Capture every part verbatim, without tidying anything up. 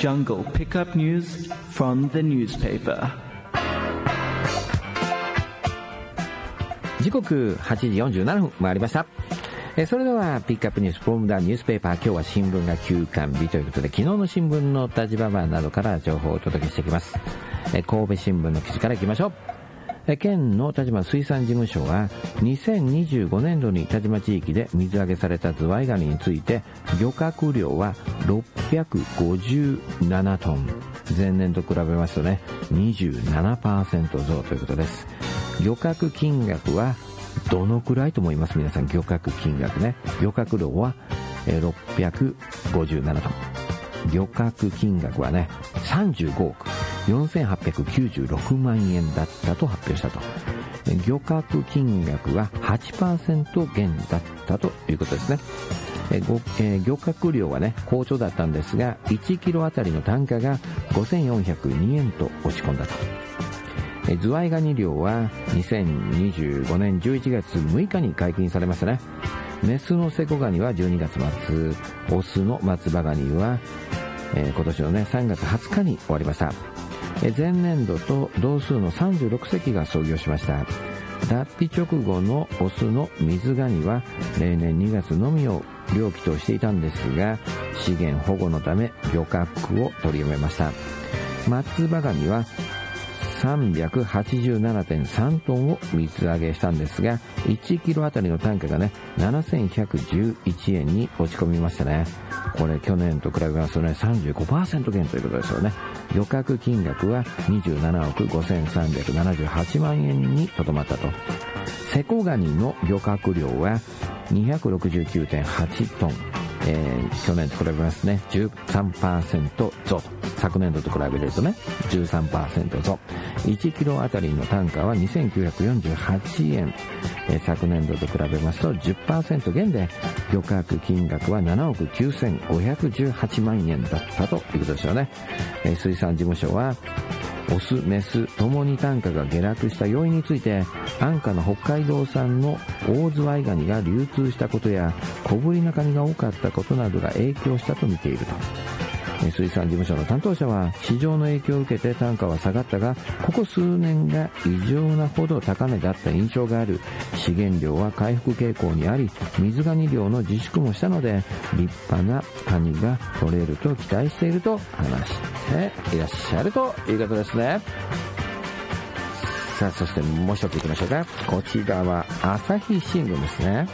Jungle Pickup News from the newspaper. 時刻はちじよんじゅうななふん回りました。えそれではピックアップニュースフロムザニュースペーパー、今日は新聞が休刊日ということで、昨日の新聞の立場版などから情報をお届けしていきます。え神戸新聞の記事からいきましょう。え県の田島水産事務所はにせんにじゅうごねんどに田島地域で水揚げされたズワイガニについて、漁獲量はろっぴゃくごじゅうななトン、前年と比べますとね にじゅうななパーセント 増ということです。漁獲金額はどのくらいと思います？皆さん、漁獲金額ね。漁獲量はろっぴゃくごじゅうななトン、漁獲金額はねさんじゅうごおくよんせんはっぴゃくきゅうじゅうろくまんえんだったと発表したと。漁獲金額は はちパーセント 減だったということですね。えごえー、漁獲量はね好調だったんですが、いちキロあたりの単価がごせんよんひゃくにえんと落ち込んだと。えズワイガニ漁はにせんにじゅうごねんじゅういちがつむいかに解禁されましたね。メスのセコガニはじゅうにがつまつ、オスの松葉ガニは、えー、今年のねさんがつはつかに終わりました。え前年度と同数のさんじゅうろくせきが操業しました。脱皮直後のオスの水ガニは例年にがつのみを漁期としていたんですが、資源保護のため漁獲を取りやめました。松葉ガニはさんびゃくはちじゅうななてんさんトンを水揚げしたんですが、いちキロあたりの単価がねななせんひゃくじゅういちえんに落ち込みましたね。これ去年と比べますとね さんじゅうごパーセント 減ということですよね。漁獲金額はにじゅうななおくごせんさんびゃくななじゅうはちまんえんにとどまったと。セコガニの漁獲量は にひゃくろくじゅうきゅうてんはちトン、えー、去年と比べますね じゅうさんパーセント 増と。昨年度と比べるとね じゅうさんパーセント 増。いちキロあたりの単価はにせんきゅうひゃくよんじゅうはちえん、えー、昨年度と比べますと じゅっパーセント 減で、漁獲金額はななおくきゅうせんごひゃくじゅうはちまんえんだったということですよね。えー、水産事務所はオスメスともに単価が下落した要因について、安価な北海道産の大ズワイガニが流通したことや小ぶりなカニが多かったことなどが影響したと見ていると。水産事務所の担当者は、市場の影響を受けて単価は下がったが、ここ数年が異常なほど高値だった印象がある。資源量は回復傾向にあり、水ガニ漁の自粛もしたので立派なカニが取れると期待していると話していらっしゃるということですね。さあ、そしてもう一ついきましょうか。こちらは朝日新聞ですね。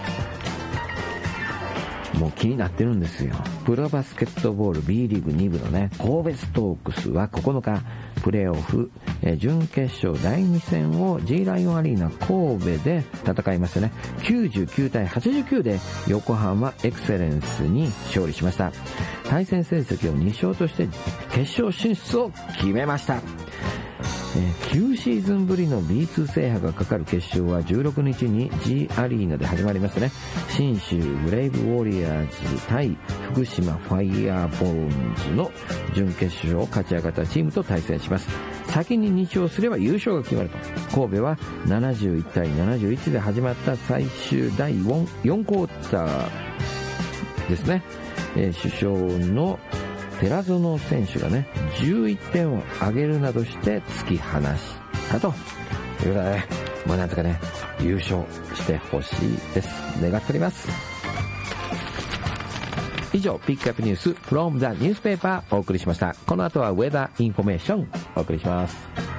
もう気になってるんですよ。プロバスケットボール B リーグにぶのね、神戸ストークスはここのかプレーオフ、えー、準決勝だいに戦を G ライオンアリーナ神戸で戦いましてね、きゅうじゅうきゅうたいはちじゅうきゅうで横浜エクセレンスに勝利しました。対戦成績をに勝として決勝進出を決めました。えー、きゅうシーズンぶりの ビーツー 制覇がかかる決勝はじゅうろくにちに G アリーナで始まりましたね。信州ブレイブウォリアーズ対福島ファイヤーボーンズの準決勝を勝ち上がったチームと対戦します。先にに勝すれば優勝が決まると。神戸はななじゅういちたいななじゅういちで始まった最終だいよんクォーターですね。えー、主将の寺園選手がねじゅういってんを挙げるなどして突き放したということでね、もうなんとかね優勝してほしいです。願っております。以上、ピックアップニュース from the newspaper お送りしました。この後はウェザーインフォメーションお送りします。